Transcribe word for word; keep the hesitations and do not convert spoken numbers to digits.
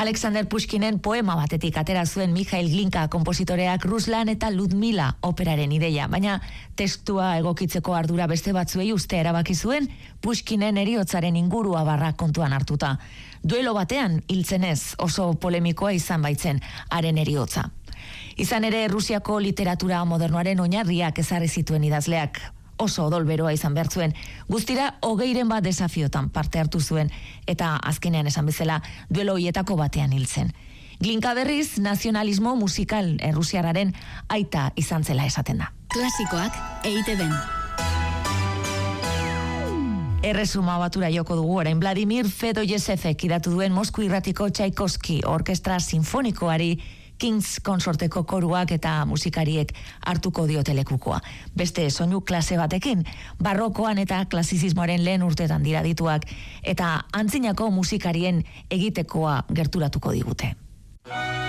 Alexander Pushkinen poema batetik atera zuen Mikhail Glinka konpositoreak Ruslan eta Ludmila operaren ideia, baina testua egokitzeko ardura beste batzuei uste erabaki zuen Pushkinen heriotzaren ingurua barra kontuan hartuta. Duelo batean hiltzenez oso polemikoa izan baitzen haren heriotza. Izan ere Rusiako literatura modernoaren oinarriak ezarri zituen idazleak. Oso odolberoa izan behar zuen, guztira hogeiren bat desafiotan parte hartu zuen, eta azkenean esan bezala duelo hietako batean hiltzen. Glinka berriz, nazionalismo musikal errusiarraren aita izan zela esaten da. Klasikoak E I TeBen. Erresuma batura joko dugu orain Vladimir Fedoyesevek idatu duen Mosku irratiko Tchaikovsky orkestra sinfonikoari Kings konsorteko koruak eta musikariek hartuko diote lekukoa. Beste soinu klase batekin, barrokoan eta klasizismoaren lehen urtetan dira dituak, eta antzinako musikarien egitekoa gerturatuko digute.